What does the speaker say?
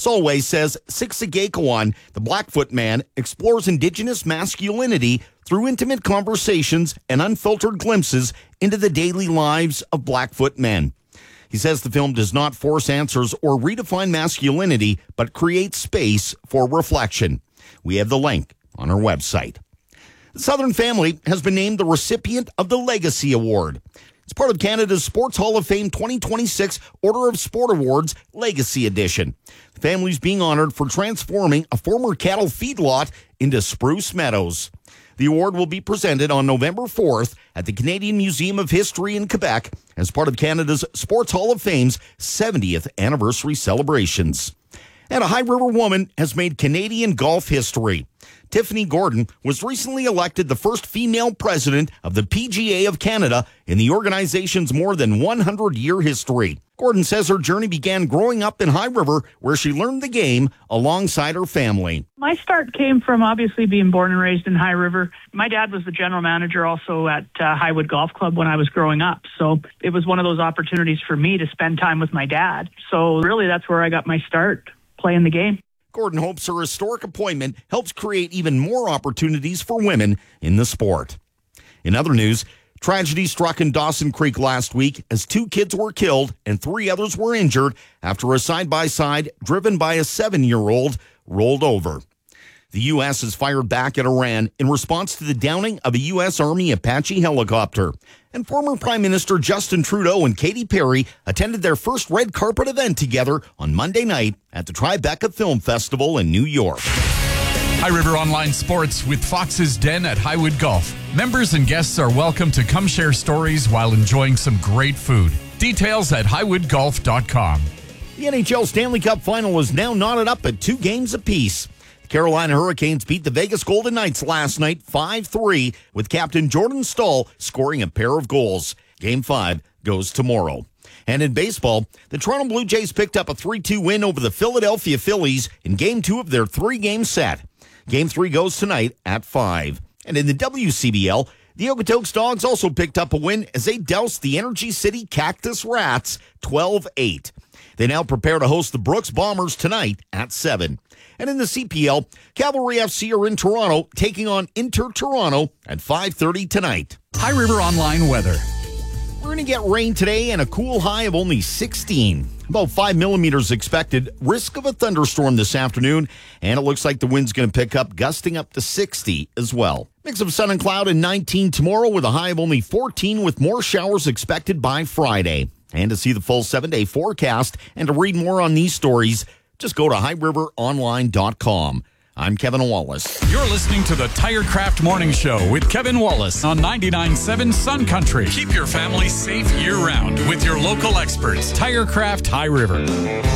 Solway says Siksikaikawan, the Blackfoot man, explores Indigenous masculinity through intimate conversations and unfiltered glimpses into the daily lives of Blackfoot men. He says the film does not force answers or redefine masculinity, but creates space for reflection. We have the link on our website. The Southern family has been named the recipient of the Legacy Award. It's part of Canada's Sports Hall of Fame 2026 Order of Sport Awards Legacy Edition. The family's being honored for transforming a former cattle feedlot into Spruce Meadows. The award will be presented on November 4th at the Canadian Museum of History in Quebec as part of Canada's Sports Hall of Fame's 70th anniversary celebrations. And a High River woman has made Canadian golf history. Tiffany Gordon was recently elected the first female president of the PGA of Canada in the organization's more than 100-year history. Gordon says her journey began growing up in High River, where she learned the game alongside her family. My start came from obviously being born and raised in High River. My dad was the general manager also at Highwood Golf Club when I was growing up. So it was one of those opportunities for me to spend time with my dad. So really that's where I got my start playing the game. Gordon hopes her historic appointment helps create even more opportunities for women in the sport. In other news, tragedy struck in Dawson Creek last week as 2 kids were killed and 3 others were injured after a side-by-side driven by a 7-year-old rolled over. The U.S. has fired back at Iran in response to the downing of a U.S. Army Apache helicopter. And former Prime Minister Justin Trudeau and Katy Perry attended their first red carpet event together on Monday night at the Tribeca Film Festival in New York. High River Online Sports with Fox's Den at Highwood Golf. Members and guests are welcome to come share stories while enjoying some great food. Details at highwoodgolf.com. The NHL Stanley Cup Final is now knotted up at 2 games apiece. The Carolina Hurricanes beat the Vegas Golden Knights last night 5-3, with captain Jordan Staal scoring a pair of goals. Game 5 goes tomorrow. And in baseball, the Toronto Blue Jays picked up a 3-2 win over the Philadelphia Phillies in Game 2 of their 3-game set. Game 3 goes tonight at 5. And in the WCBL, the Okotoks Dogs also picked up a win as they doused the Energy City Cactus Rats 12-8. They now prepare to host the Brooks Bombers tonight at 7. And in the CPL, Cavalry FC are in Toronto, taking on Inter Toronto at 5:30 tonight. High River Online weather. We're going to get rain today and a cool high of only 16. About 5 millimeters expected. Risk of a thunderstorm this afternoon, and it looks like the wind's going to pick up, gusting up to 60 as well. Mix of sun and cloud and 19 tomorrow with a high of only 14 with more showers expected by Friday. And to see the full 7-day forecast and to read more on these stories, just go to highriveronline.com. I'm Kevin Wallace. You're listening to the TireCraft Morning Show with Kevin Wallace on 99.7 Sun Country. Keep your family safe year-round with your local experts, TireCraft High River.